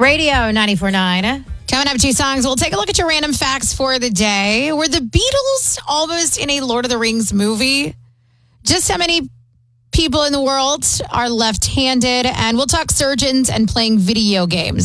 Radio 94.9. Coming up, 2 songs. We'll take a look at your random facts for the day. Were the Beatles almost in a Lord of the Rings movie? Just how many people in the world are left-handed? And we'll talk surgeons and playing video games.